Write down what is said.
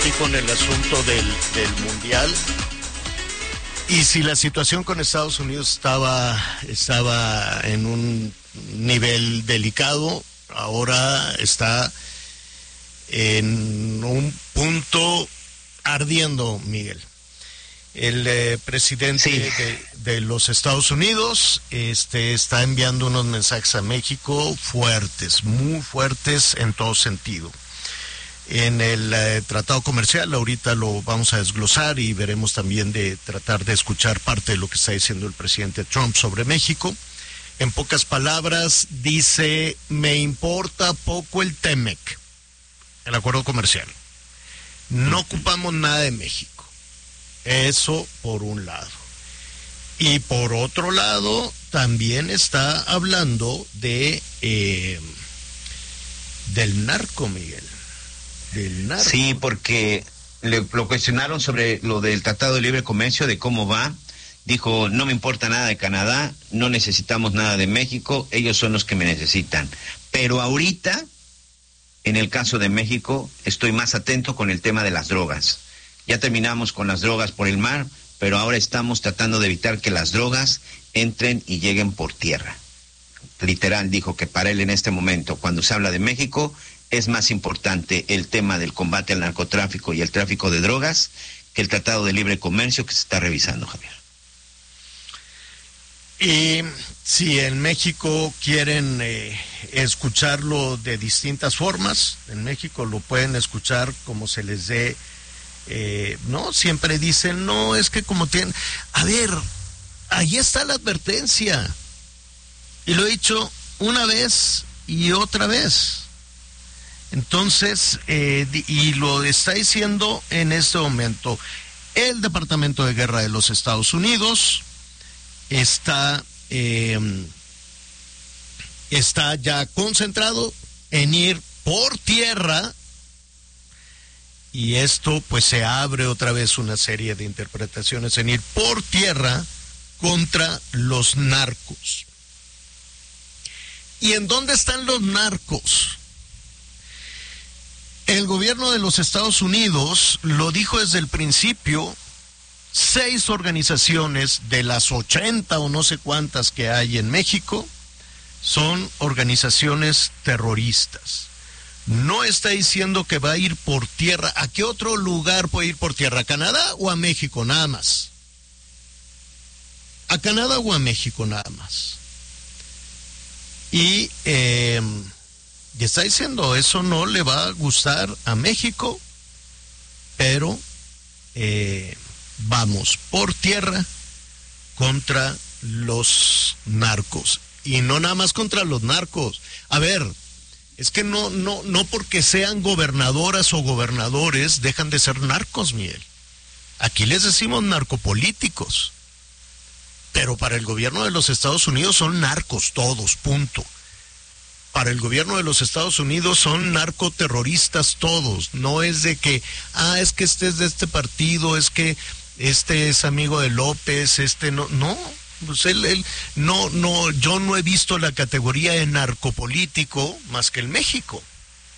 ti con el asunto del Mundial. Y si la situación con Estados Unidos estaba en un nivel delicado, ahora está en un punto ardiendo, Miguel. El presidente de los Estados Unidos está enviando unos mensajes a México fuertes, muy fuertes en todo sentido. En el tratado comercial, ahorita lo vamos a desglosar y veremos también de tratar de escuchar parte de lo que está diciendo el presidente Trump sobre México. En pocas palabras, dice, me importa poco el TEMEC, el acuerdo comercial. No ocupamos nada de México. Eso por un lado. Y por otro lado, también está hablando del narco, Miguel. Del narco. Sí, porque lo cuestionaron sobre lo del Tratado de Libre Comercio, de cómo va. Dijo, no me importa nada de Canadá, no necesitamos nada de México, ellos son los que me necesitan. Pero ahorita, en el caso de México, estoy más atento con el tema de las drogas. Ya terminamos con las drogas por el mar, pero ahora estamos tratando de evitar que las drogas entren y lleguen por tierra. Literal dijo que para él en este momento, cuando se habla de México, es más importante el tema del combate al narcotráfico y el tráfico de drogas que el Tratado de Libre Comercio que se está revisando, Javier. Y si en México quieren escucharlo de distintas formas, en México lo pueden escuchar como se les dé. No, siempre dicen, no, es que como tienen... A ver, ahí está la advertencia. Y lo he dicho una vez y otra vez. Entonces, y lo está diciendo en este momento el Departamento de Guerra de los Estados Unidos, está ya concentrado en ir por tierra. Y esto pues se abre otra vez una serie de interpretaciones en ir por tierra contra los narcos. ¿Y en dónde están los narcos? El gobierno de los Estados Unidos lo dijo desde el principio, 6 organizaciones de las 80 o no sé cuántas que hay en México son organizaciones terroristas. No está diciendo que va a ir por tierra. ¿A qué otro lugar puede ir por tierra? ¿A Canadá o a México nada más? ¿A Canadá o a México nada más? Y está diciendo, eso no le va a gustar a México, pero vamos por tierra contra los narcos. Y no nada más contra los narcos. A ver, es que no porque sean gobernadoras o gobernadores dejan de ser narcos, Miguel. Aquí les decimos narcopolíticos. Pero para el gobierno de los Estados Unidos son narcos todos, punto. Para el gobierno de los Estados Unidos son narcoterroristas todos. No es de que, es que este es de este partido, es que este es amigo de López, no. Pues él no, yo no he visto la categoría de narcopolítico más que en México.